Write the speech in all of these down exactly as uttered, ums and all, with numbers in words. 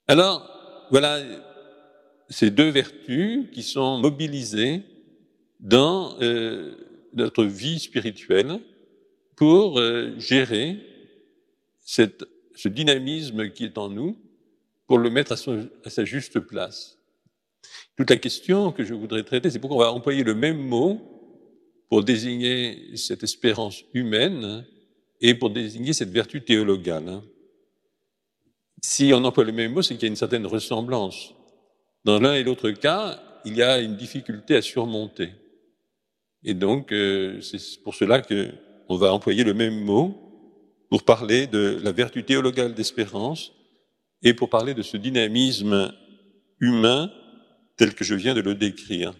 Alors, voilà ces deux vertus qui sont mobilisées dans euh, notre vie spirituelle pour euh, gérer cette, ce dynamisme qui est en nous, pour le mettre à, son, à sa juste place. Toute la question que je voudrais traiter, c'est pourquoi on va employer le même mot pour désigner cette espérance humaine et pour désigner cette vertu théologale. Si on emploie le même mot, c'est qu'il y a une certaine ressemblance. Dans l'un et l'autre cas, il y a une difficulté à surmonter. Et donc, euh, c'est pour cela qu'on va employer le même mot pour parler de la vertu théologale d'espérance et pour parler de ce dynamisme humain tel que je viens de le décrire.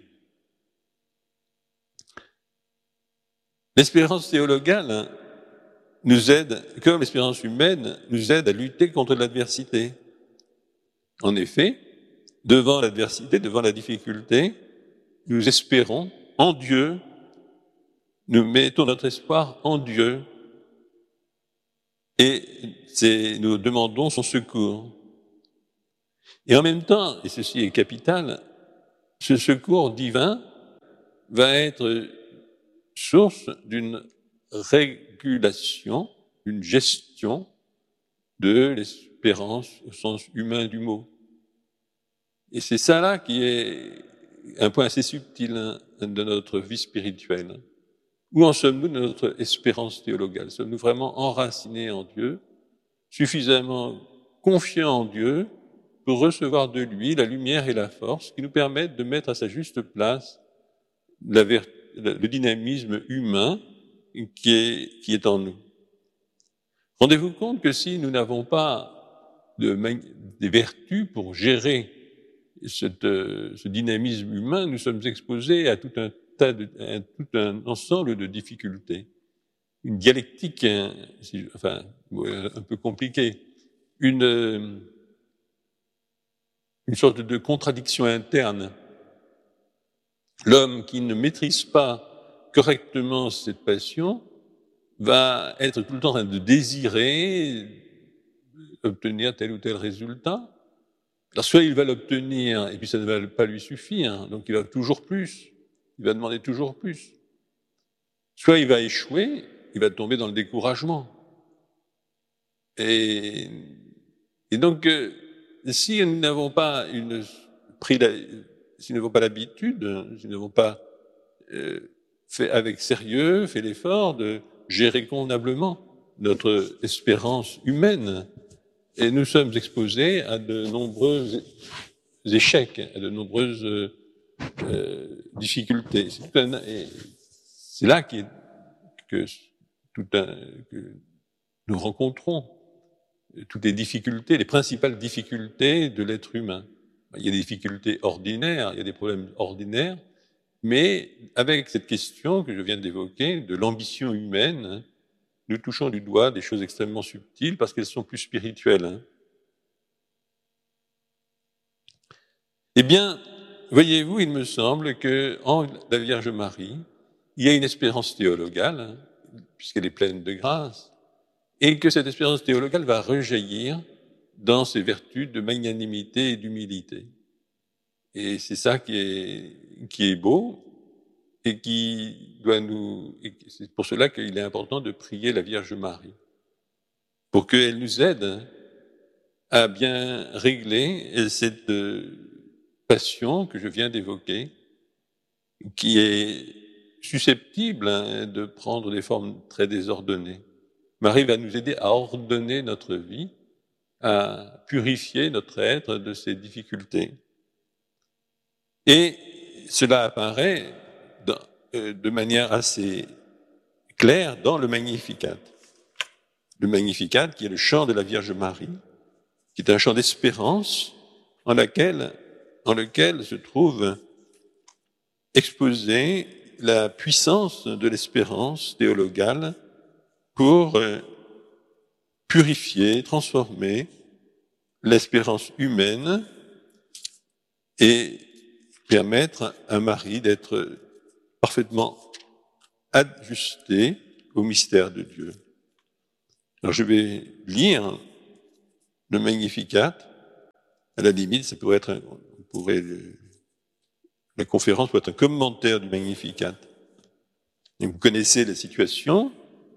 L'espérance théologale nous aide, comme l'espérance humaine, nous aide à lutter contre l'adversité. En effet, devant l'adversité, devant la difficulté, nous espérons en Dieu, nous mettons notre espoir en Dieu et c'est, nous demandons son secours. Et en même temps, et ceci est capital, ce secours divin va être source d'une régulation, une gestion de l'espérance au sens humain du mot. Et c'est ça là qui est un point assez subtil hein, de notre vie spirituelle. Où en sommes-nous de notre espérance théologale? Sommes-nous vraiment enracinés en Dieu, suffisamment confiants en Dieu pour recevoir de lui la lumière et la force qui nous permettent de mettre à sa juste place la ver- le dynamisme humain qui est, qui est en nous? Rendez-vous compte que si nous n'avons pas de, des vertus pour gérer cette, ce dynamisme humain, nous sommes exposés à tout un tas de, à tout un ensemble de difficultés. Une dialectique, enfin, un peu compliquée, une, une sorte de contradiction interne. L'homme qui ne maîtrise pas correctement cette passion va être tout le temps en train de désirer obtenir tel ou tel résultat. Alors soit il va l'obtenir et puis ça ne va pas lui suffire, donc il va toujours plus, il va demander toujours plus. Soit il va échouer, il va tomber dans le découragement. Et, et donc, euh, si nous n'avons pas une, pris la, si nous n'avons pas l'habitude, si nous n'avons pas euh, fait avec sérieux, fait l'effort de gérer convenablement notre espérance humaine, et nous sommes exposés à de nombreux échecs, à de nombreuses euh, difficultés. C'est, un, c'est là qui est, que, tout un, que nous rencontrons toutes les difficultés, les principales difficultés de l'être humain. Il y a des difficultés ordinaires, il y a des problèmes ordinaires, mais avec cette question que je viens d'évoquer, de l'ambition humaine, nous touchons du doigt des choses extrêmement subtiles parce qu'elles sont plus spirituelles. Hein. Eh bien, voyez-vous, il me semble que en la Vierge Marie, il y a une espérance théologale, hein, puisqu'elle est pleine de grâce, et que cette espérance théologale va rejaillir dans ses vertus de magnanimité et d'humilité. Et c'est ça qui est, qui est beau et qui doit nous... Et c'est pour cela qu'il est important de prier la Vierge Marie, pour qu'elle nous aide à bien régler cette passion que je viens d'évoquer, qui est susceptible hein, de prendre des formes très désordonnées. Marie va nous aider à ordonner notre vie, à purifier notre être de ces difficultés. Et cela apparaît dans, euh, de manière assez claire dans le Magnificat. Le Magnificat, qui est le chant de la Vierge Marie, qui est un chant d'espérance en, laquelle, en lequel se trouve exposée la puissance de l'espérance théologale pour euh, purifier, transformer l'espérance humaine et permettre à Marie d'être parfaitement ajustée au mystère de Dieu. Alors je vais lire le Magnificat À la limite, ça pourrait être, un, on pourrait, la conférence pourrait être un commentaire du Magnificat. Et vous connaissez la situation.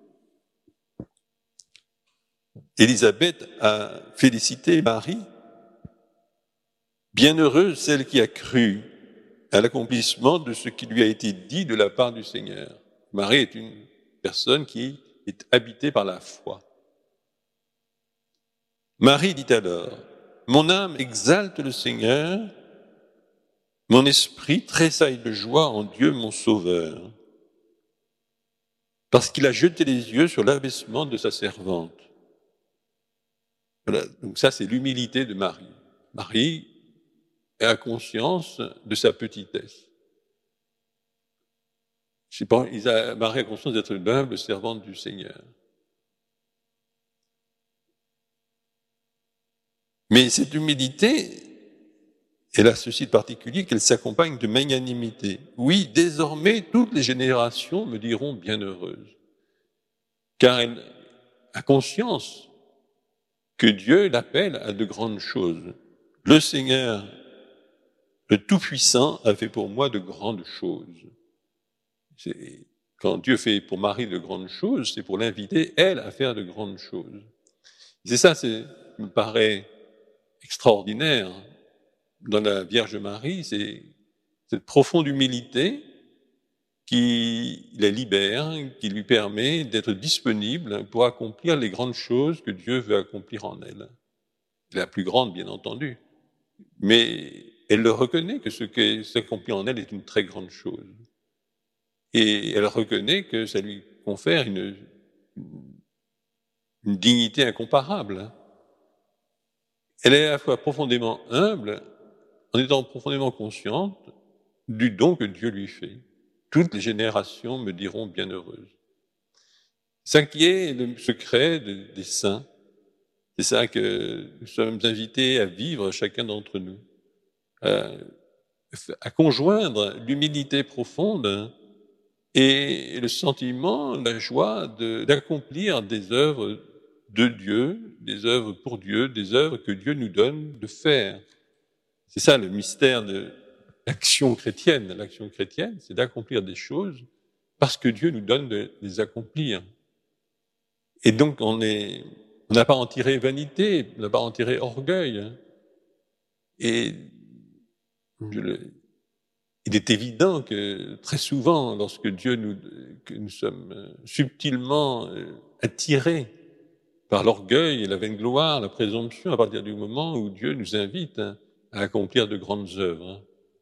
Élisabeth a félicité Marie. Bienheureuse celle qui a cru à l'accomplissement de ce qui lui a été dit de la part du Seigneur. Marie est une personne qui est habitée par la foi. Marie dit alors, « Mon âme exalte le Seigneur, mon esprit tressaille de joie en Dieu mon Sauveur, parce qu'il a jeté les yeux sur l'abaissement de sa servante. » Voilà, donc ça c'est l'humilité de Marie. Marie a conscience de sa petitesse. Je sais pas, Marie a conscience d'être une humble servante du Seigneur. Mais cette humilité, elle a ceci de particulier qu'elle s'accompagne de magnanimité. Oui, désormais, toutes les générations me diront bienheureuse, car elle a conscience que Dieu l'appelle à de grandes choses. Le Seigneur, le Tout-Puissant, a fait pour moi de grandes choses. C'est, quand Dieu fait pour Marie de grandes choses, c'est pour l'inviter, elle, à faire de grandes choses. C'est ça, c'est, me paraît extraordinaire dans la Vierge Marie, c'est cette profonde humilité qui la libère, qui lui permet d'être disponible pour accomplir les grandes choses que Dieu veut accomplir en elle. La plus grande, bien entendu. Mais elle le reconnaît que ce qui s'accomplit en elle est une très grande chose. Et elle reconnaît que ça lui confère une, une dignité incomparable. Elle est à la fois profondément humble, en étant profondément consciente du don que Dieu lui fait. Toutes les générations me diront bienheureuse. C'est ça qui est le secret de, des saints. C'est ça que nous sommes invités à vivre, chacun d'entre nous. À, à conjoindre l'humilité profonde et le sentiment, la joie de, d'accomplir des œuvres de Dieu, des œuvres pour Dieu, des œuvres que Dieu nous donne de faire. C'est ça le mystère de l'action chrétienne. L'action chrétienne, c'est d'accomplir des choses parce que Dieu nous donne de les accomplir. Et donc, on est, on n'a pas à en tirer vanité, on n'a pas à en tirer orgueil. Et je le, il est évident que très souvent, lorsque Dieu nous, que nous sommes subtilement attirés par l'orgueil et la vaine gloire, la présomption, à partir du moment où Dieu nous invite à accomplir de grandes œuvres.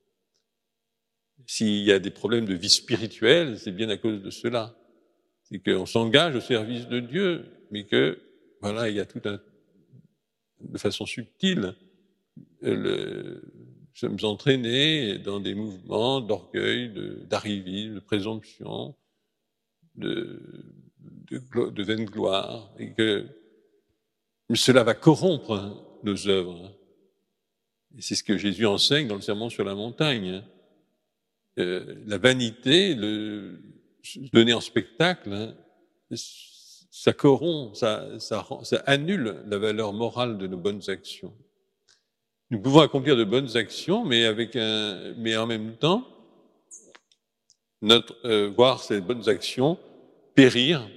S'il y a des problèmes de vie spirituelle, c'est bien à cause de cela. C'est qu'on s'engage au service de Dieu, mais que, voilà, il y a tout un, de façon subtile, le, nous sommes entraînés dans des mouvements d'orgueil, de, d'arrivisme, de présomption, de, de, de vaine gloire, et que cela va corrompre nos œuvres. Et c'est ce que Jésus enseigne dans le Sermon sur la montagne. Euh, la vanité, le donner en spectacle, hein, ça corrompt, ça, ça, ça annule la valeur morale de nos bonnes actions. Nous pouvons accomplir de bonnes actions, mais avec un, mais en même temps, notre, euh, voir ces bonnes actions périr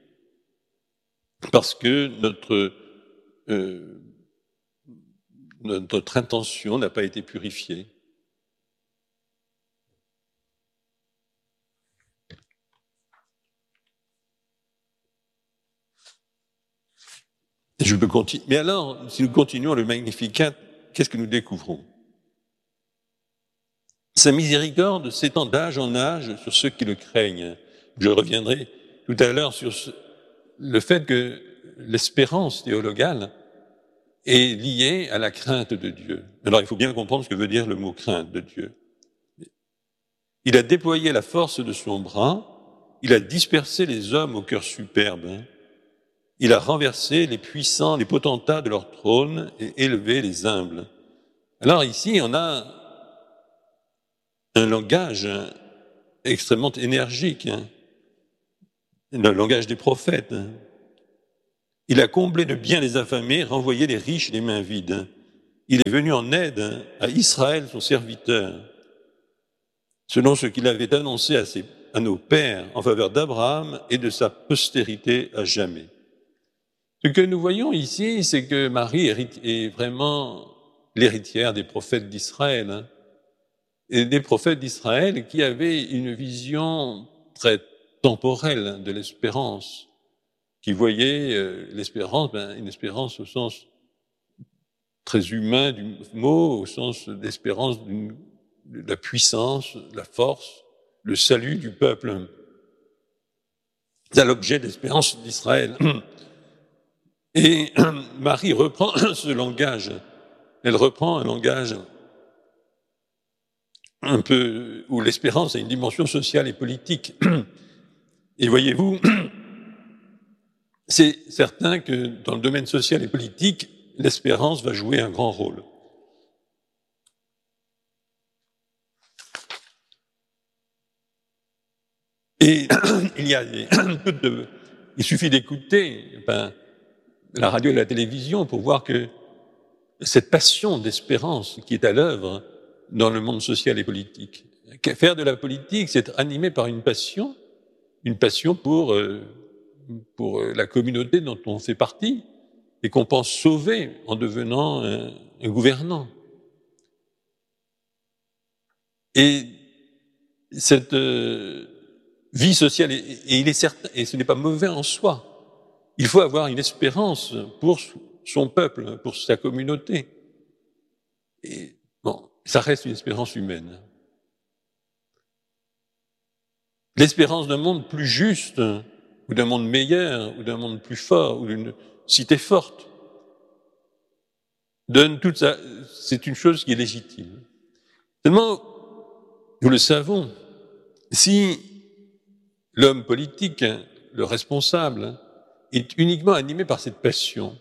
parce que notre, euh, notre intention n'a pas été purifiée. Je peux continuer. Mais alors, si nous continuons le Magnificat, qu'est-ce que nous découvrons? Sa miséricorde s'étend d'âge en âge sur ceux qui le craignent. Je reviendrai tout à l'heure sur ce, le fait que l'espérance théologale est liée à la crainte de Dieu. Alors, il faut bien comprendre ce que veut dire le mot crainte de Dieu. Il a déployé la force de son bras, il a dispersé les hommes au cœur superbe, hein. Il a renversé les puissants, les potentats de leur trône et élevé les humbles. Alors ici, on a un langage extrêmement énergique, hein, le langage des prophètes. Il a comblé de biens les affamés, renvoyé les riches les mains vides. il est venu en aide à Israël, son serviteur, selon ce qu'il avait annoncé à, ses, à nos pères en faveur d'Abraham et de sa postérité à jamais. Ce que nous voyons ici, c'est que Marie est vraiment l'héritière des prophètes d'Israël, hein, et des prophètes d'Israël qui avaient une vision très temporelle de l'espérance, qui voyaient euh, l'espérance, ben, une espérance au sens très humain du mot, au sens d'espérance de la puissance, de la force, le salut du peuple. C'est l'objet de l'espérance d'Israël. Et Marie reprend ce langage. Elle reprend un langage un peu où l'espérance a une dimension sociale et politique. Et voyez-vous, c'est certain que dans le domaine social et politique, l'espérance va jouer un grand rôle. Et il y a des, de, il suffit d'écouter ben, la radio et la télévision pour voir que cette passion d'espérance qui est à l'œuvre dans le monde social et politique. Faire de la politique, c'est être animé par une passion, une passion pour, euh, pour la communauté dont on fait partie et qu'on pense sauver en devenant un, un gouvernant. Et cette euh, vie sociale, et, et il est certain, et ce n'est pas mauvais en soi, il faut avoir une espérance pour son peuple, pour sa communauté. Et bon, ça reste une espérance humaine. L'espérance d'un monde plus juste, ou d'un monde meilleur, ou d'un monde plus fort, ou d'une cité forte, donne toute ça, c'est une chose qui est légitime. Seulement, nous le savons, si l'homme politique, le responsable, est uniquement animé par cette passion,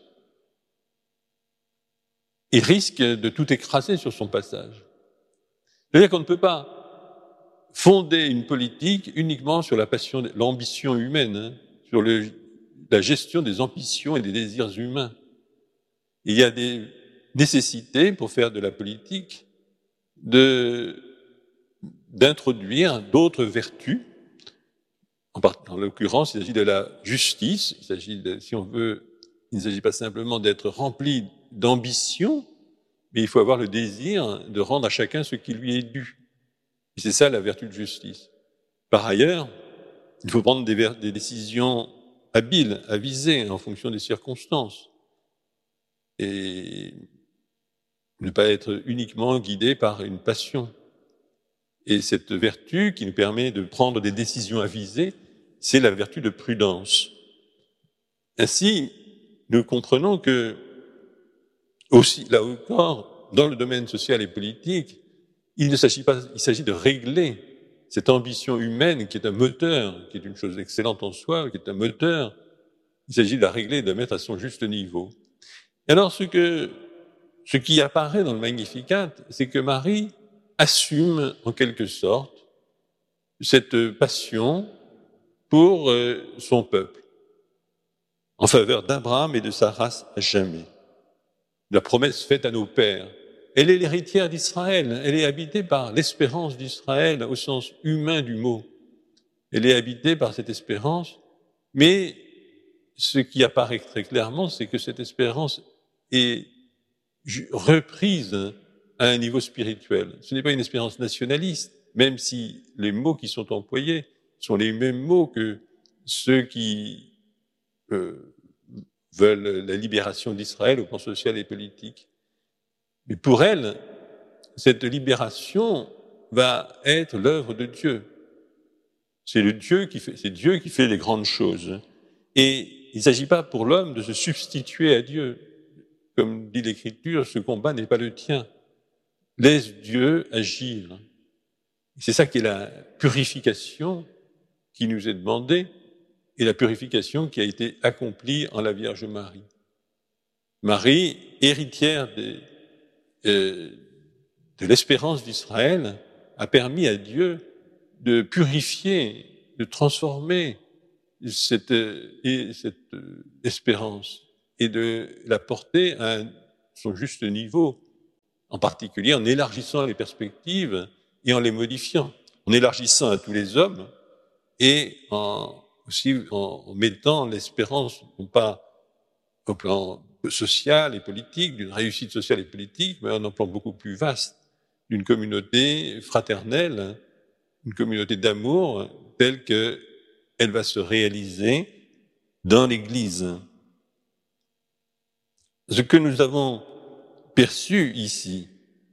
il risque de tout écraser sur son passage. C'est-à-dire qu'on ne peut pas fonder une politique uniquement sur la passion, l'ambition humaine, hein, sur le, la gestion des ambitions et des désirs humains. Il y a des nécessités pour faire de la politique de, d'introduire d'autres vertus. En, en l'occurrence, il s'agit de la justice. Il s'agit, de, si on veut, il ne s'agit pas simplement d'être rempli d'ambition, mais il faut avoir le désir de rendre à chacun ce qui lui est dû. Et c'est ça la vertu de justice. Par ailleurs, il faut prendre des, des décisions habiles, avisées, en fonction des circonstances. Et ne pas être uniquement guidé par une passion. Et cette vertu qui nous permet de prendre des décisions avisées, c'est la vertu de prudence. Ainsi, nous comprenons que, aussi, là encore, dans le domaine social et politique, il ne s'agit pas, il s'agit de régler cette ambition humaine qui est un moteur, qui est une chose excellente en soi, qui est un moteur. Il s'agit de la régler et de la mettre à son juste niveau. Et alors, ce que, ce qui apparaît dans le Magnificat, c'est que Marie assume, en quelque sorte, cette passion pour euh, son peuple, en faveur d'Abraham et de sa race à jamais. La promesse faite à nos pères. Elle est l'héritière d'Israël. Elle est habitée par l'espérance d'Israël au sens humain du mot. Elle est habitée par cette espérance, mais ce qui apparaît très clairement, c'est que cette espérance est reprise à un niveau spirituel. Ce n'est pas une espérance nationaliste, même si les mots qui sont employés sont les mêmes mots que ceux qui euh, veulent la libération d'Israël au plan social et politique. Mais pour elle, cette libération va être l'œuvre de Dieu. C'est le Dieu qui fait, c'est Dieu qui fait les grandes choses. Et il ne s'agit pas pour l'homme de se substituer à Dieu. Comme dit l'Écriture, ce combat n'est pas le tien. Laisse Dieu agir. C'est ça qui est la purification qui nous est demandée et la purification qui a été accomplie en la Vierge Marie. Marie, héritière des, euh, de l'espérance d'Israël, a permis à Dieu de purifier, de transformer cette, et cette espérance et de la porter à son juste niveau en particulier en élargissant les perspectives et en les modifiant, en élargissant à tous les hommes et en, aussi en mettant l'espérance, non pas au plan social et politique, d'une réussite sociale et politique, mais en un plan beaucoup plus vaste, d'une communauté fraternelle, une communauté d'amour telle qu'elle va se réaliser dans l'Église. Ce que nous avons perçu ici,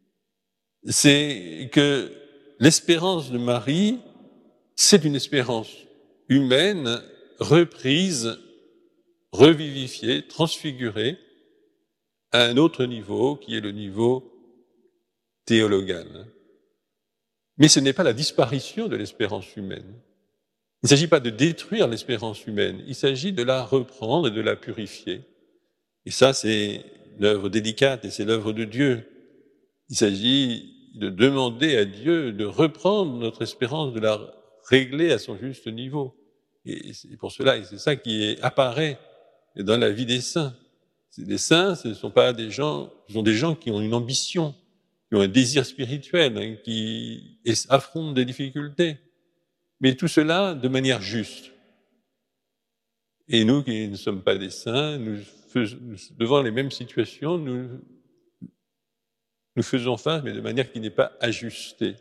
c'est que l'espérance de Marie, c'est une espérance humaine reprise, revivifiée, transfigurée à un autre niveau qui est le niveau théologal. Mais ce n'est pas la disparition de l'espérance humaine. Il ne s'agit pas de détruire l'espérance humaine, il s'agit de la reprendre et de la purifier. Et ça, c'est l'œuvre délicate et c'est l'œuvre de Dieu. Il s'agit de demander à Dieu de reprendre notre espérance, de la régler à son juste niveau. Et c'est pour cela, et c'est ça qui apparaît dans la vie des saints. Les saints, ce ne sont pas des gens, ce sont des gens qui ont une ambition, qui ont un désir spirituel, hein, qui affrontent des difficultés. Mais tout cela de manière juste. Et nous qui ne sommes pas des saints, nous faisons, devant les mêmes situations, nous, nous faisons face, mais de manière qui n'est pas ajustée.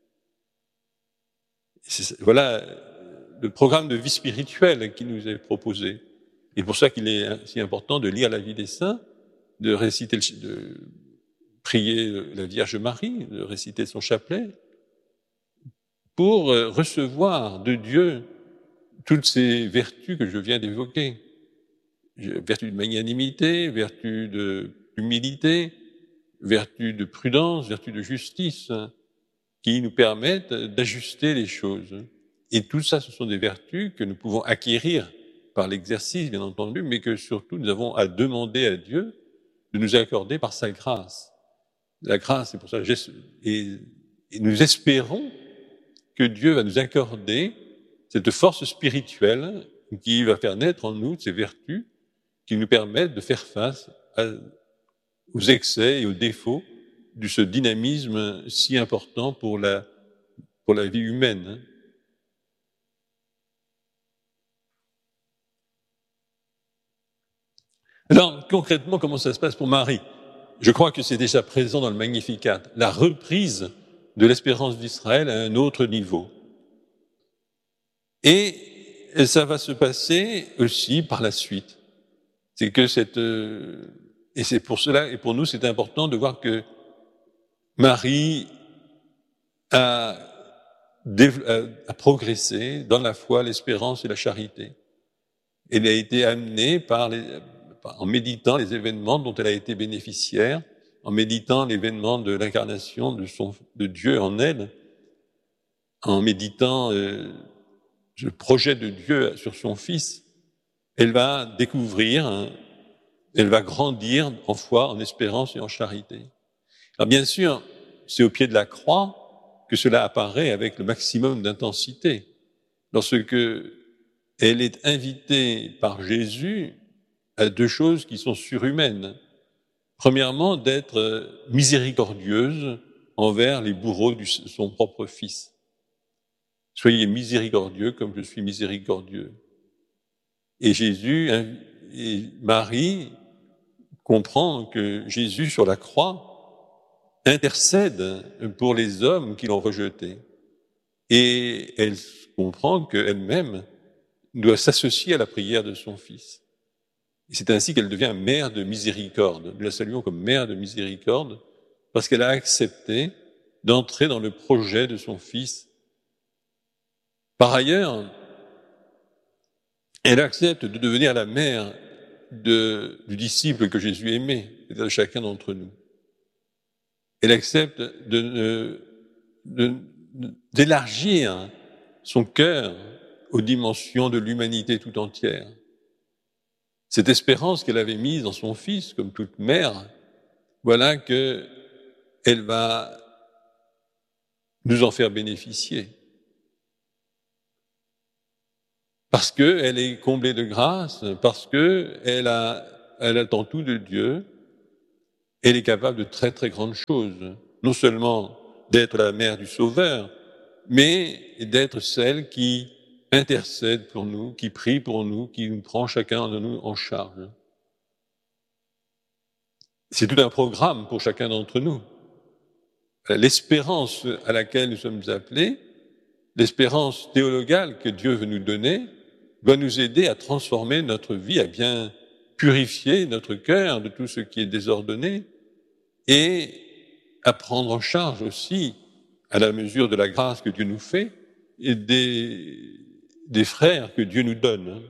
C'est, voilà le programme de vie spirituelle qui nous est proposé. Et pour ça qu'il est si important de lire la vie des saints, de réciter, le, de prier la Vierge Marie, de réciter son chapelet, pour recevoir de Dieu toutes ces vertus que je viens d'évoquer. Vertu de magnanimité, vertu d'humilité, vertu de prudence, vertu de justice, qui nous permettent d'ajuster les choses. Et tout ça, ce sont des vertus que nous pouvons acquérir par l'exercice, bien entendu, mais que surtout nous avons à demander à Dieu de nous accorder par sa grâce. La grâce, c'est pour ça, et, et nous espérons que Dieu va nous accorder cette force spirituelle qui va faire naître en nous ces vertus qui nous permettent de faire face à, aux excès et aux défauts de ce dynamisme si important pour la, pour la vie humaine. Alors, concrètement, comment ça se passe pour Marie? Je crois que c'est déjà présent dans le Magnificat, la reprise de l'espérance d'Israël à un autre niveau. Et ça va se passer aussi par la suite. C'est que cette, et c'est pour cela, et pour nous, c'est important de voir que Marie a, a progressé dans la foi, l'espérance et la charité. Elle a été amenée par les, en méditant les événements dont elle a été bénéficiaire, en méditant l'événement de l'incarnation de son, de Dieu en elle, en méditant euh, le projet de Dieu sur son Fils, elle va découvrir, hein, elle va grandir en foi, en espérance et en charité. Alors bien sûr, c'est au pied de la croix que cela apparaît avec le maximum d'intensité, lorsque elle est invitée par Jésus à deux choses qui sont surhumaines. Premièrement, d'être miséricordieuse envers les bourreaux de son propre Fils. Soyez miséricordieux comme je suis miséricordieux. Et Jésus et Marie comprend que Jésus sur la croix intercède pour les hommes qui l'ont rejeté. Et elle comprend qu'elle-même doit s'associer à la prière de son Fils. Et c'est ainsi qu'elle devient mère de miséricorde. Nous la saluons comme mère de miséricorde parce qu'elle a accepté d'entrer dans le projet de son Fils. Par ailleurs, elle accepte de devenir la mère de, du disciple que Jésus aimait, c'est-à-dire chacun d'entre nous. Elle accepte de, de, de, d'élargir son cœur aux dimensions de l'humanité tout entière. Cette espérance qu'elle avait mise dans son Fils, comme toute mère, voilà que elle va nous en faire bénéficier. Parce qu'elle est comblée de grâce, parce qu'elle a, elle attend tout de Dieu, elle est capable de très très grandes choses. Non seulement d'être la mère du Sauveur, mais d'être celle qui intercède pour nous, qui prie pour nous, qui nous prend chacun de nous en charge. C'est tout un programme pour chacun d'entre nous. L'espérance à laquelle nous sommes appelés, l'espérance théologale que Dieu veut nous donner, doit nous aider à transformer notre vie, à bien purifier notre cœur de tout ce qui est désordonné et à prendre en charge aussi, à la mesure de la grâce que Dieu nous fait et des, des frères que Dieu nous donne.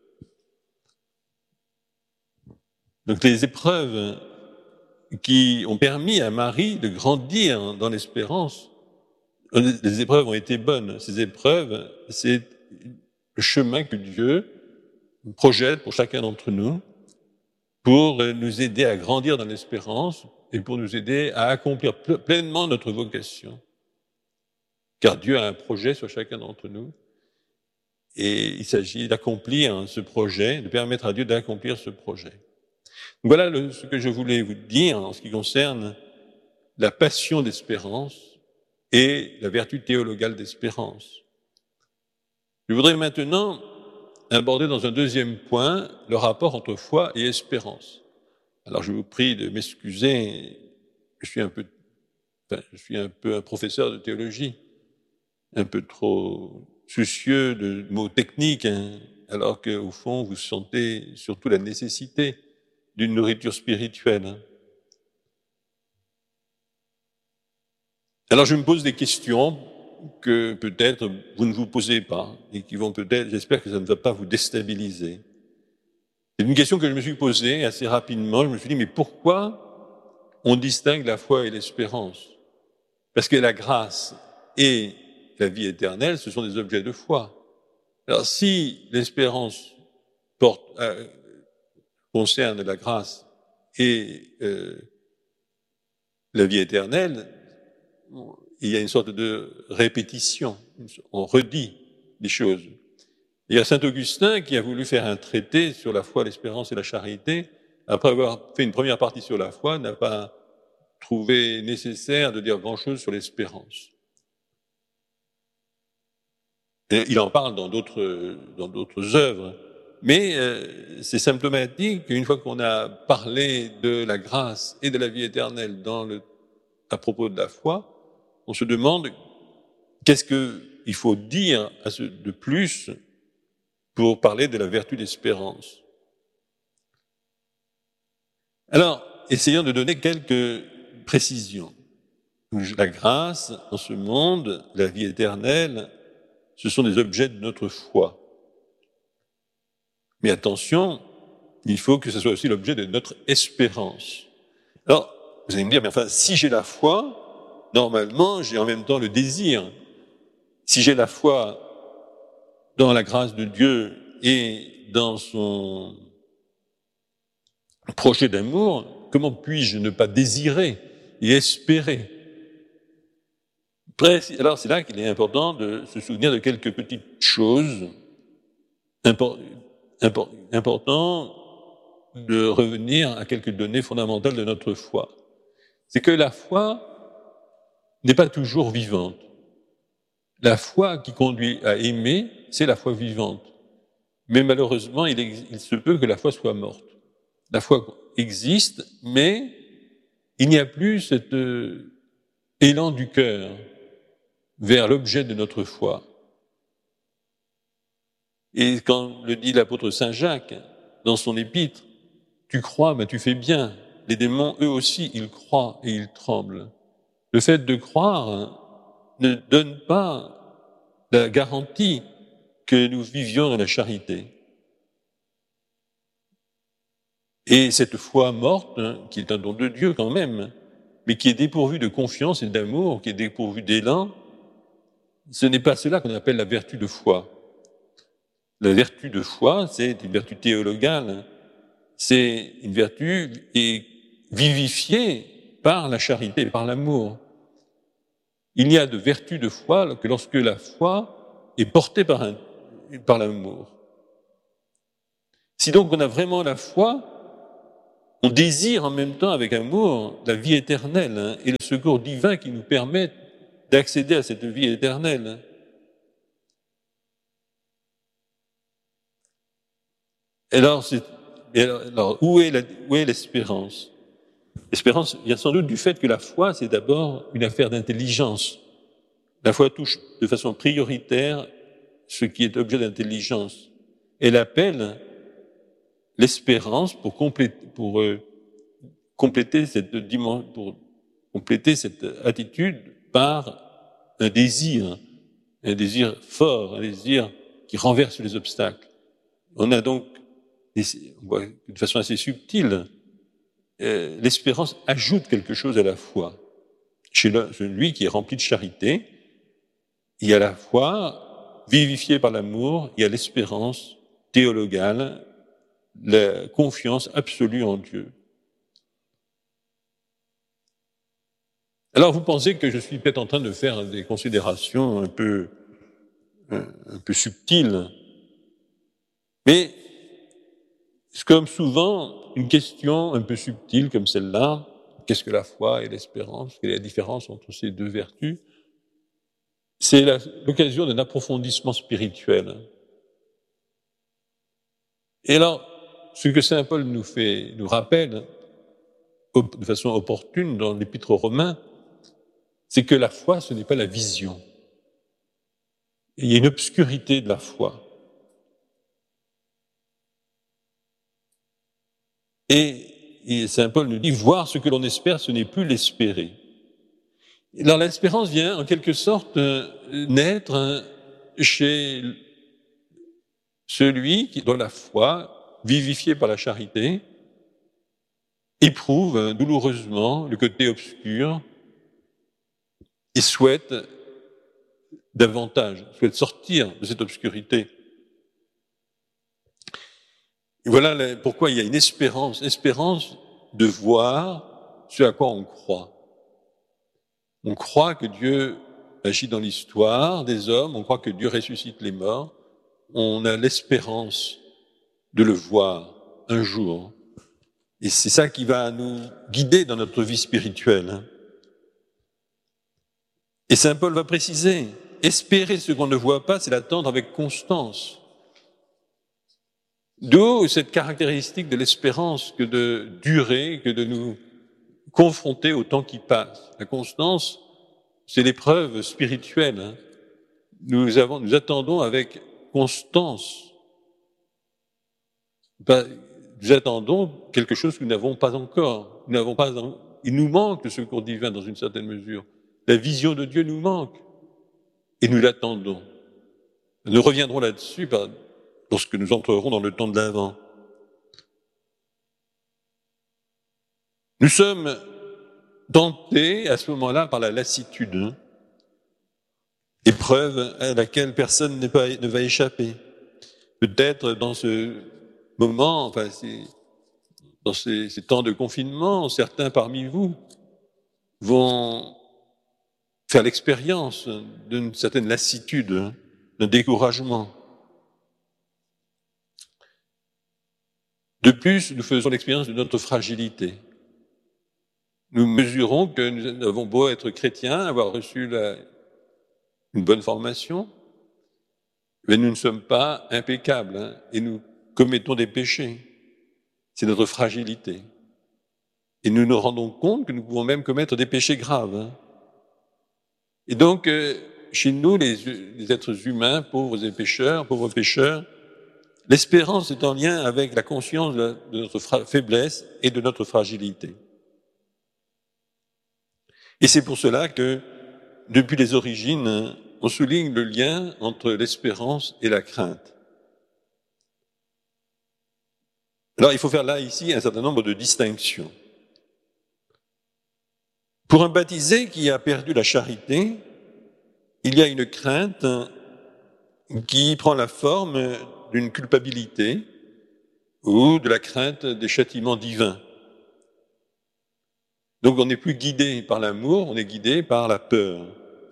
Donc les épreuves qui ont permis à Marie de grandir dans l'espérance, les épreuves ont été bonnes. Ces épreuves, c'est le chemin que Dieu projette pour chacun d'entre nous pour nous aider à grandir dans l'espérance et pour nous aider à accomplir pleinement notre vocation. Car Dieu a un projet sur chacun d'entre nous et il s'agit d'accomplir ce projet, de permettre à Dieu d'accomplir ce projet. Voilà le, ce que je voulais vous dire en ce qui concerne la passion d'espérance et la vertu théologale d'espérance. Je voudrais maintenant aborder dans un deuxième point le rapport entre foi et espérance. Alors je vous prie de m'excuser, je suis un peu, enfin, je suis un peu un professeur de théologie, un peu trop soucieux de mots techniques, hein, alors qu'au fond vous sentez surtout la nécessité d'une nourriture spirituelle. Hein. Alors je me pose des questions que peut-être vous ne vous posez pas et qui vont peut-être, j'espère que ça ne va pas vous déstabiliser. C'est une question que je me suis posée assez rapidement. Je me suis dit, mais pourquoi on distingue la foi et l'espérance? Parce que la grâce et la vie éternelle, ce sont des objets de foi. Alors si l'espérance porte, euh, concerne la grâce et euh, la vie éternelle, il y a une sorte de répétition, on redit des choses. Il y a saint Augustin qui a voulu faire un traité sur la foi, l'espérance et la charité. Après avoir fait une première partie sur la foi, n'a pas trouvé nécessaire de dire grand-chose sur l'espérance. Et il en parle dans d'autres, dans d'autres œuvres. Mais euh, c'est symptomatique qu'une fois qu'on a parlé de la grâce et de la vie éternelle dans le, à propos de la foi, on se demande qu'est-ce qu'il faut dire à ce, de plus pour parler de la vertu d'espérance. Alors, essayons de donner quelques précisions. La grâce, dans ce monde, la vie éternelle, ce sont des objets de notre foi. Mais attention, il faut que ce soit aussi l'objet de notre espérance. Alors, vous allez me dire, mais enfin, si j'ai la foi, normalement, j'ai en même temps le désir. Si j'ai la foi dans la grâce de Dieu et dans son projet d'amour, comment puis-je ne pas désirer et espérer? Alors c'est là qu'il est important de se souvenir de quelques petites choses impor- impor- importantes, de revenir à quelques données fondamentales de notre foi. C'est que la foi n'est pas toujours vivante. La foi qui conduit à aimer, c'est la foi vivante. Mais malheureusement, il, ex- il se peut que la foi soit morte. La foi existe, mais il n'y a plus cet euh, élan du cœur vers l'objet de notre foi. Et quand le dit l'apôtre Saint Jacques dans son épître, tu crois, mais tu fais bien. Les démons, eux aussi, ils croient et ils tremblent. Le fait de croire ne donne pas la garantie que nous vivions dans la charité. Et cette foi morte, hein, qui est un don de Dieu quand même, mais qui est dépourvue de confiance et d'amour, qui est dépourvue d'élan, ce n'est pas cela qu'on appelle la vertu de foi. La vertu de foi, c'est une vertu théologale, c'est une vertu et vivifiée par la charité, par l'amour. Il n'y a de vertu de foi que lorsque la foi est portée par, un, par l'amour. Si donc on a vraiment la foi, on désire en même temps avec amour la vie éternelle hein, et le secours divin qui nous permet d'accéder à cette vie éternelle. Alors, c'est, alors où est, la, où est l'espérance? L'espérance vient sans doute du fait que la foi, c'est d'abord une affaire d'intelligence. La foi touche de façon prioritaire ce qui est objet d'intelligence. Elle appelle l'espérance pour compléter, pour, euh, compléter cette dimension, pour compléter cette attitude par un désir, un désir fort, un désir qui renverse les obstacles. On a donc, on voit de façon assez subtile, euh, l'espérance ajoute quelque chose à la foi. Chez celui qui est rempli de charité, il y a la foi vivifiée par l'amour, il y a l'espérance théologale, la confiance absolue en Dieu. Alors vous pensez que je suis peut-être en train de faire des considérations un peu, un peu subtiles, mais comme souvent, une question un peu subtile comme celle-là, qu'est-ce que la foi et l'espérance, quelle est la différence entre ces deux vertus, c'est l'occasion d'un approfondissement spirituel. Et alors, ce que saint Paul nous fait, nous rappelle, de façon opportune dans l'Épître aux Romains, c'est que la foi, ce n'est pas la vision. Il y a une obscurité de la foi. Et, et saint Paul nous dit, voir ce que l'on espère, ce n'est plus l'espérer. Alors l'espérance vient en quelque sorte euh, naître chez celui qui, dont la foi, vivifiée par la charité, éprouve douloureusement le côté obscur et souhaite davantage, souhaite sortir de cette obscurité. Et voilà pourquoi il y a une espérance, espérance de voir ce à quoi on croit. On croit que Dieu agit dans l'histoire des hommes, on croit que Dieu ressuscite les morts, on a l'espérance de le voir un jour. Et c'est ça qui va nous guider dans notre vie spirituelle. Et saint Paul va préciser, espérer ce qu'on ne voit pas, c'est l'attendre avec constance. D'où cette caractéristique de l'espérance que de durer, que de nous confronter au temps qui passe. La constance, c'est l'épreuve spirituelle. Hein. Nous, avons, nous attendons avec constance. Nous attendons quelque chose que nous n'avons pas encore. Nous n'avons pas, il nous manque le secours divin dans une certaine mesure. La vision de Dieu nous manque. Et nous l'attendons. Nous reviendrons là-dessus lorsque nous entrerons dans le temps de l'Avent. Nous sommes tentés à ce moment-là par la lassitude, hein, épreuve à laquelle personne n'est pas, ne va échapper. Peut-être dans ce moment, enfin, dans ces, ces temps de confinement, certains parmi vous vont faire l'expérience d'une certaine lassitude, hein, d'un découragement. De plus, nous faisons l'expérience de notre fragilité. Nous mesurons que nous avons beau être chrétiens, avoir reçu la, une bonne formation, mais nous ne sommes pas impeccables hein, et nous commettons des péchés. C'est notre fragilité. Et nous nous rendons compte que nous pouvons même commettre des péchés graves. Hein. Et donc, euh, chez nous, les, les êtres humains, pauvres et pécheurs, pauvres pécheurs, l'espérance est en lien avec la conscience de, de notre faiblesse et de notre fragilité. Et c'est pour cela que, depuis les origines, on souligne le lien entre l'espérance et la crainte. Alors, il faut faire là, ici, un certain nombre de distinctions. Pour un baptisé qui a perdu la charité, il y a une crainte qui prend la forme d'une culpabilité ou de la crainte des châtiments divins. Donc on n'est plus guidé par l'amour, on est guidé par la peur.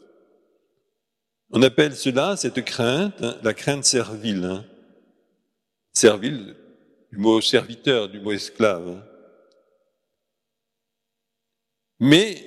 On appelle cela, cette crainte, la crainte servile. Servile, du mot serviteur, du mot esclave. Mais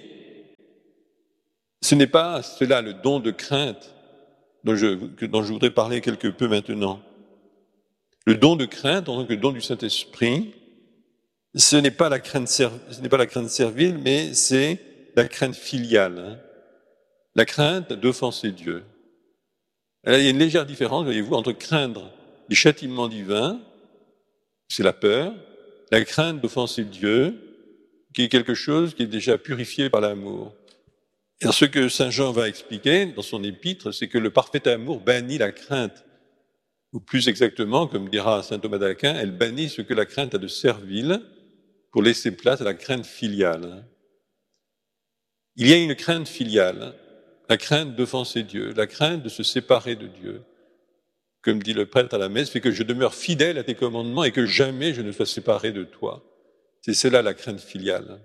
ce n'est pas cela le don de crainte dont je, dont je voudrais parler quelque peu maintenant. Le don de crainte, en tant que don du Saint-Esprit, ce n'est pas la crainte, ce n'est pas la crainte servile, mais c'est la crainte filiale, hein. La crainte d'offenser Dieu. Alors, il y a une légère différence, voyez-vous, entre craindre les châtiments divins, c'est la peur, la crainte d'offenser Dieu, qui est quelque chose qui est déjà purifié par l'amour. Et ce que saint Jean va expliquer dans son épître, c'est que le parfait amour bannit la crainte. Ou plus exactement, comme dira saint Thomas d'Aquin, elle bannit ce que la crainte a de servile pour laisser place à la crainte filiale. Il y a une crainte filiale, la crainte d'offenser Dieu, la crainte de se séparer de Dieu. Comme dit le prêtre à la messe, fait que je demeure fidèle à tes commandements et que jamais je ne sois séparé de toi. C'est cela la crainte filiale.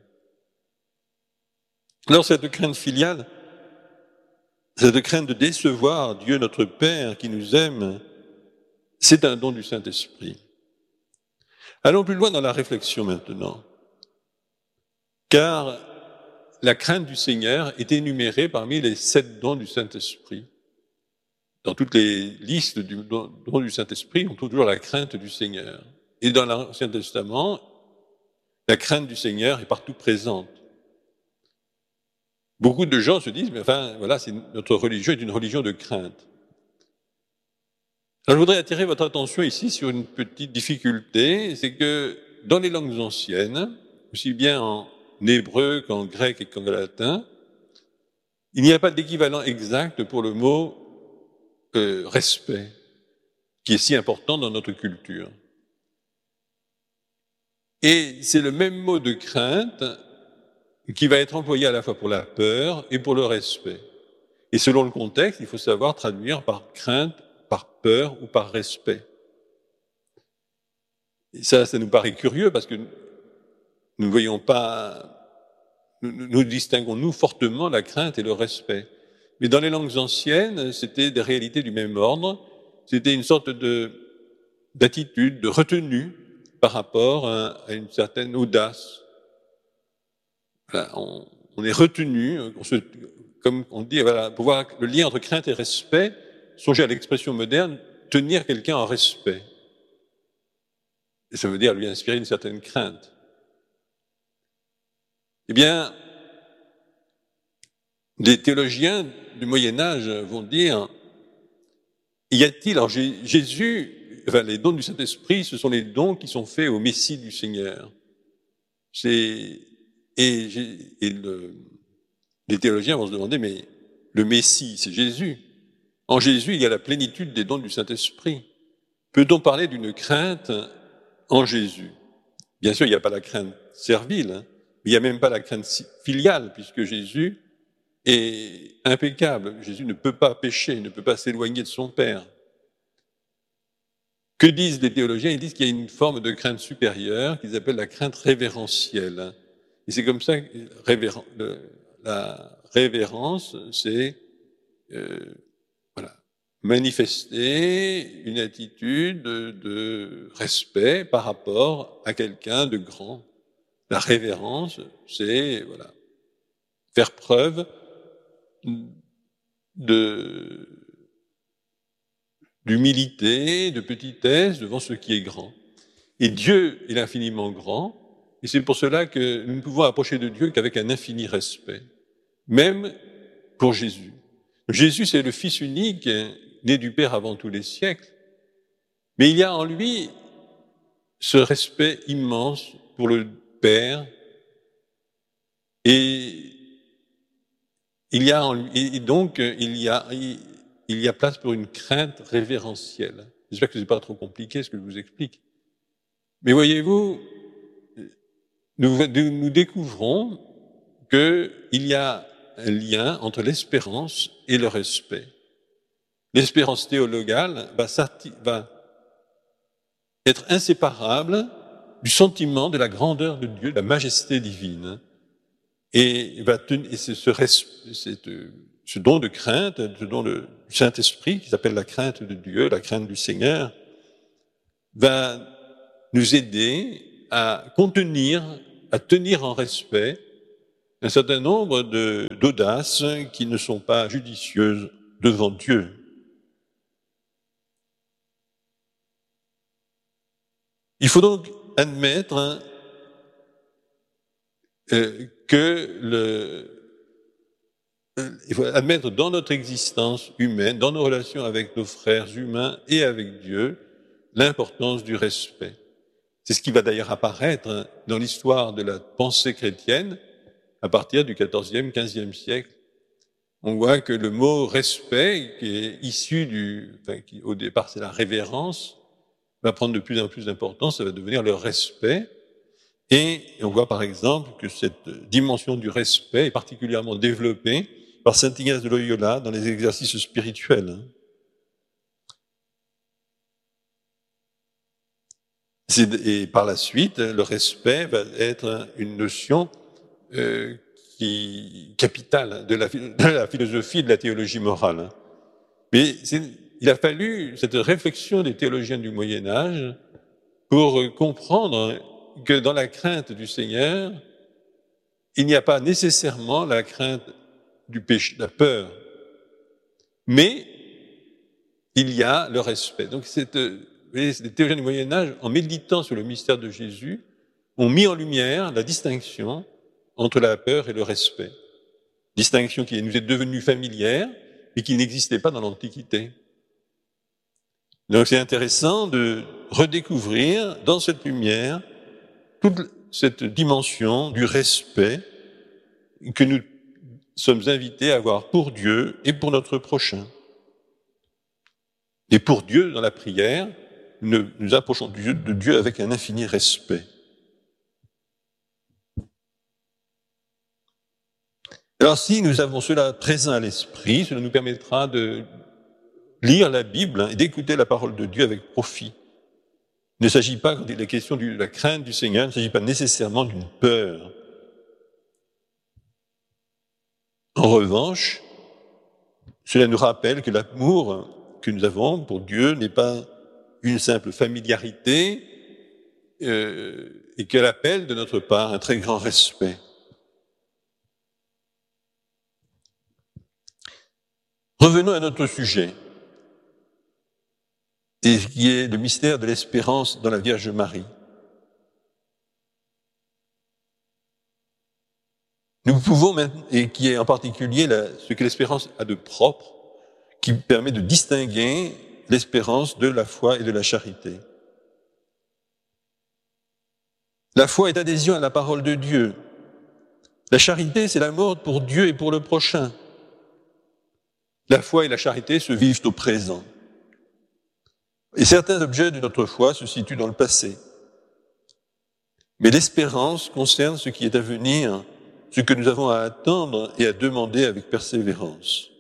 Alors cette crainte filiale, cette crainte de décevoir Dieu notre Père qui nous aime, c'est un don du Saint-Esprit. Allons plus loin dans la réflexion maintenant. Car la crainte du Seigneur est énumérée parmi les sept dons du Saint-Esprit. Dans toutes les listes du don du Saint-Esprit, on trouve toujours la crainte du Seigneur. Et dans l'Ancien Testament, la crainte du Seigneur est partout présente. Beaucoup de gens se disent, mais enfin, voilà, c'est, notre religion est une religion de crainte. Alors, je voudrais attirer votre attention ici sur une petite difficulté, c'est que dans les langues anciennes, aussi bien en hébreu qu'en grec et qu'en latin, il n'y a pas d'équivalent exact pour le mot euh, respect, qui est si important dans notre culture. Et c'est le même mot de crainte qui va être employé à la fois pour la peur et pour le respect. Et selon le contexte, il faut savoir traduire par crainte, par peur ou par respect. Et ça, ça nous paraît curieux parce que nous ne voyons pas, nous, nous distinguons nous fortement la crainte et le respect. Mais dans les langues anciennes, c'était des réalités du même ordre. C'était une sorte de, d'attitude, de retenue par rapport à, à une certaine audace. Voilà, on, on est retenu, on se, comme on dit, voilà, pour voir le lien entre crainte et respect, songez à l'expression moderne, tenir quelqu'un en respect. Et ça veut dire lui inspirer une certaine crainte. Eh bien, des théologiens du Moyen-Âge vont dire, y a-t-il, alors Jésus, enfin, les dons du Saint-Esprit, ce sont les dons qui sont faits au Messie du Seigneur. C'est, et, et le, les théologiens vont se demander, mais le Messie, c'est Jésus. En Jésus, il y a la plénitude des dons du Saint-Esprit. Peut-on parler d'une crainte en Jésus? Bien sûr, il n'y a pas la crainte servile, hein, mais il n'y a même pas la crainte filiale, puisque Jésus est impeccable. Jésus ne peut pas pécher, ne peut pas s'éloigner de son Père. Que disent les théologiens? Ils disent qu'il y a une forme de crainte supérieure qu'ils appellent la crainte révérentielle. Et c'est comme ça que révéren, le, la révérence, c'est euh, voilà, manifester une attitude de, de respect par rapport à quelqu'un de grand. La révérence, c'est voilà, faire preuve de, d'humilité, de petitesse devant ce qui est grand. Et Dieu est infiniment grand, et c'est pour cela que nous ne pouvons approcher de Dieu qu'avec un infini respect, même pour Jésus. Jésus, c'est le Fils unique, né du Père avant tous les siècles, mais il y a en lui ce respect immense pour le Père, et il y a en lui, et donc il y a, il, il y a place pour une crainte révérentielle. J'espère que ce n'est pas trop compliqué ce que je vous explique. Mais voyez-vous, nous, nous découvrons qu'il y a un lien entre l'espérance et le respect. L'espérance théologale va, va être inséparable du sentiment de la grandeur de Dieu, de la majesté divine. Et, va tenir, et c'est ce, cette, ce don de crainte, ce don de, du Saint-Esprit, qui s'appelle la crainte de Dieu, la crainte du Seigneur, va nous aider à contenir, à tenir en respect un certain nombre de, d'audaces qui ne sont pas judicieuses devant Dieu. Il faut donc admettre hein, euh, que le, euh, il faut admettre dans notre existence humaine, dans nos relations avec nos frères humains et avec Dieu, l'importance du respect. C'est ce qui va d'ailleurs apparaître hein, dans l'histoire de la pensée chrétienne à partir du quatorzième, quinzième siècle. On voit que le mot respect, qui est issu du, enfin, qui, au départ c'est la révérence, va prendre de plus en plus d'importance, ça va devenir le respect. Et on voit par exemple que cette dimension du respect est particulièrement développée par saint Ignace de Loyola dans les exercices spirituels. Et par la suite, le respect va être une notion euh, qui capitale de la, de la philosophie et de la théologie morale. Mais il a fallu cette réflexion des théologiens du Moyen Âge pour comprendre que dans la crainte du Seigneur, il n'y a pas nécessairement la crainte du péché, la peur, mais il y a le respect. Donc, cette, vous voyez, les théologiens du Moyen Âge, en méditant sur le mystère de Jésus, ont mis en lumière la distinction entre la peur et le respect. Distinction qui nous est devenue familière, mais qui n'existait pas dans l'Antiquité. Donc, c'est intéressant de redécouvrir dans cette lumière toute cette dimension du respect que nous sommes invités à avoir pour Dieu et pour notre prochain. Et pour Dieu, dans la prière, nous nous approchons de Dieu avec un infini respect. Alors si nous avons cela présent à l'esprit, cela nous permettra de lire la Bible et d'écouter la parole de Dieu avec profit. Il ne s'agit pas, quand il est la question de la crainte du Seigneur, il ne s'agit pas nécessairement d'une peur. En revanche, cela nous rappelle que l'amour que nous avons pour Dieu n'est pas une simple familiarité euh, et qu'elle appelle de notre part un très grand respect. Revenons à notre sujet, et qui est le mystère de l'espérance dans la Vierge Marie. Nous pouvons maintenant, et qui est en particulier la, ce que l'espérance a de propre, qui permet de distinguer l'espérance de la foi et de la charité. La foi est adhésion à la parole de Dieu. La charité, c'est l'amour pour Dieu et pour le prochain. La foi et la charité se vivent au présent. Et certains objets de notre foi se situent dans le passé. Mais l'espérance concerne ce qui est à venir, ce que nous avons à attendre et à demander avec persévérance.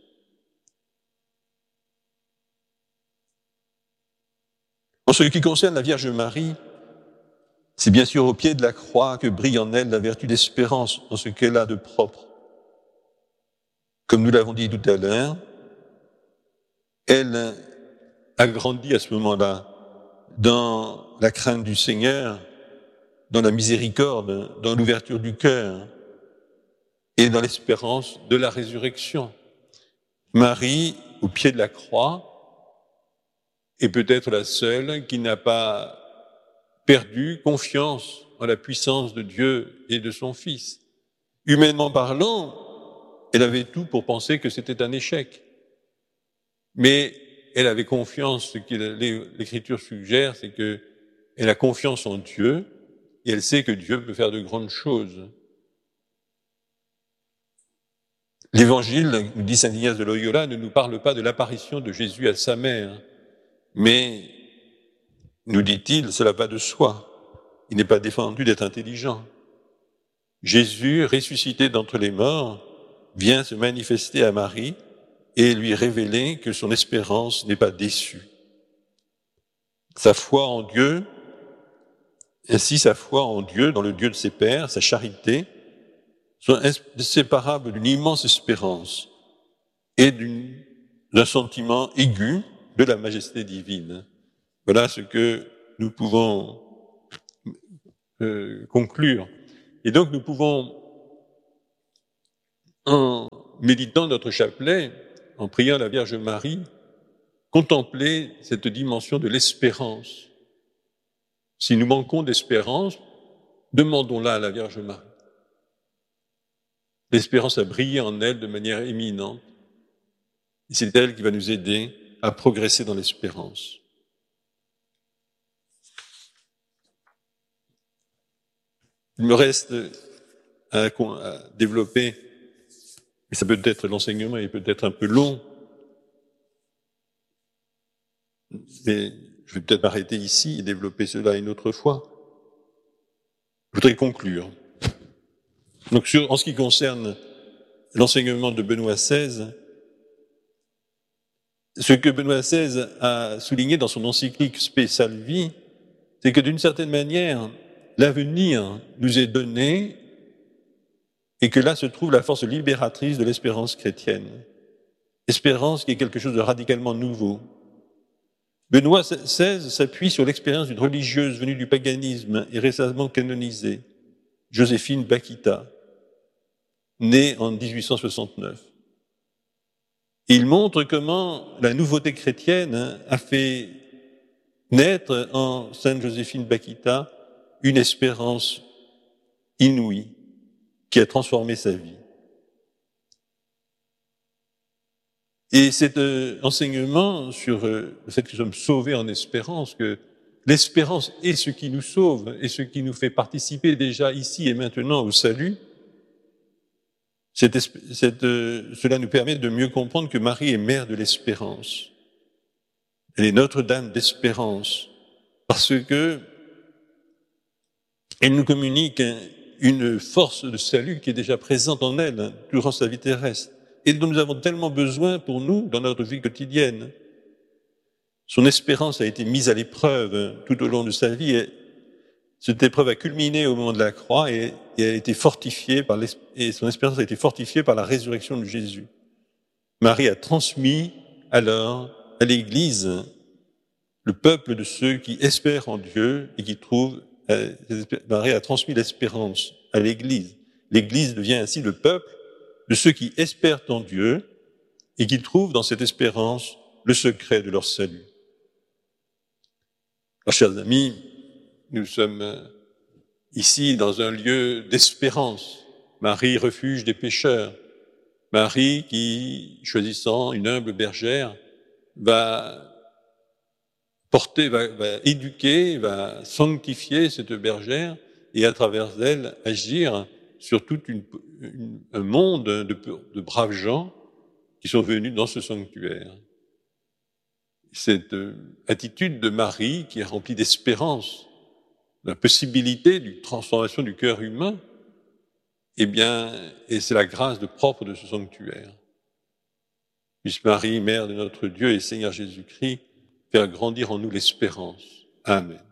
En ce qui concerne la Vierge Marie, c'est bien sûr au pied de la croix que brille en elle la vertu d'espérance, en ce qu'elle a de propre. Comme nous l'avons dit tout à l'heure, elle a grandi à ce moment-là dans la crainte du Seigneur, dans la miséricorde, dans l'ouverture du cœur et dans l'espérance de la résurrection. Marie, au pied de la croix, est peut-être la seule qui n'a pas perdu confiance en la puissance de Dieu et de son Fils. Humainement parlant, elle avait tout pour penser que c'était un échec. Mais elle avait confiance, ce que l'Écriture suggère, c'est qu'elle a confiance en Dieu et elle sait que Dieu peut faire de grandes choses. L'Évangile, nous dit saint Ignace de Loyola, ne nous parle pas de l'apparition de Jésus à sa mère, mais, nous dit-il, cela va de soi. Il n'est pas défendu d'être intelligent. Jésus, ressuscité d'entre les morts, vient se manifester à Marie et lui révéler que son espérance n'est pas déçue. Sa foi en Dieu, ainsi sa foi en Dieu, dans le Dieu de ses pères, sa charité, sont inséparables d'une immense espérance et d'un sentiment aigu de la majesté divine. Voilà ce que nous pouvons euh, conclure. Et donc nous pouvons en méditant notre chapelet, en priant la Vierge Marie, contempler cette dimension de l'espérance. Si nous manquons d'espérance, demandons-la à la Vierge Marie. L'espérance a brillé en elle de manière éminente, et c'est elle qui va nous aider à progresser dans l'espérance. Il me reste à, à développer, et ça peut être l'enseignement est peut-être un peu long, mais je vais peut-être m'arrêter ici et développer cela une autre fois. Je voudrais conclure. Donc, sur, en ce qui concerne l'enseignement de Benoît seize, ce que Benoît seize a souligné dans son encyclique Spe Salvi, c'est que d'une certaine manière, l'avenir nous est donné et que là se trouve la force libératrice de l'espérance chrétienne. Espérance qui est quelque chose de radicalement nouveau. Benoît seize s'appuie sur l'expérience d'une religieuse venue du paganisme et récemment canonisée, Joséphine Bakhita, née en dix-huit cent soixante-neuf. Il montre comment la nouveauté chrétienne a fait naître en Sainte Joséphine Bakhita une espérance inouïe qui a transformé sa vie. Et cet euh, enseignement sur euh, le fait que nous sommes sauvés en espérance, que l'espérance est ce qui nous sauve et ce qui nous fait participer déjà ici et maintenant au salut, cette, cette, euh, cela nous permet de mieux comprendre que Marie est mère de l'espérance. Elle est Notre-Dame d'espérance parce que elle nous communique une force de salut qui est déjà présente en elle durant sa vie terrestre et dont nous avons tellement besoin pour nous dans notre vie quotidienne. Son espérance a été mise à l'épreuve tout au long de sa vie et cette épreuve a culminé au moment de la croix et, et a été fortifiée par et son espérance a été fortifiée par la résurrection de Jésus. Marie a transmis alors à l'Église le peuple de ceux qui espèrent en Dieu et qui trouvent Marie a transmis l'espérance à l'Église. L'Église devient ainsi le peuple de ceux qui espèrent en Dieu et qui trouvent dans cette espérance le secret de leur salut. Alors, chers amis, nous sommes ici dans un lieu d'espérance. Marie, refuge des pécheurs. Marie qui, choisissant une humble bergère, va porter, va, va éduquer, va sanctifier cette bergère et à travers elle agir sur tout une, une, un monde de, de braves gens qui sont venus dans ce sanctuaire. Cette euh, attitude de Marie qui est remplie d'espérance, de la possibilité d'une transformation du cœur humain, eh bien, et c'est la grâce de propre de ce sanctuaire. Puisse Marie, Mère de notre Dieu et Seigneur Jésus-Christ, faire grandir en nous l'espérance. Amen.